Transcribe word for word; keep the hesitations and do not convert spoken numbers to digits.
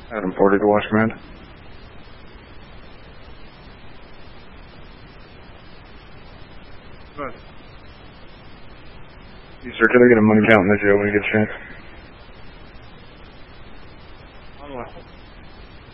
Adam Porter to Wash Command. Good. You, sir, can I get a money count in the jail when you get a chance? On the way.